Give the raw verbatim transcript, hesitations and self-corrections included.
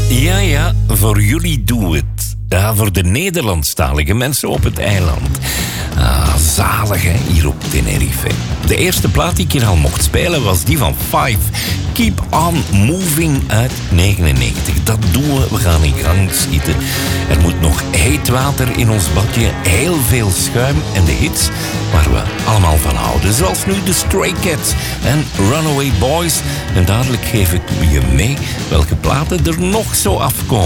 Ja, ja, voor jullie doe het. Ja, voor de Nederlandstalige mensen op het eiland. Ah, zalig, hè, hier op Tenerife. De eerste plaat die ik hier al mocht spelen was die van Five. Keep on Moving uit negenennegentig. Dat doen we, we gaan in gang schieten. Er moet nog heet water in ons badje, heel veel schuim en de hits waar we allemaal van houden. Zoals nu de Stray Cats en Runaway Boys. En dadelijk geef ik je mee welke platen er nog zo afkomen.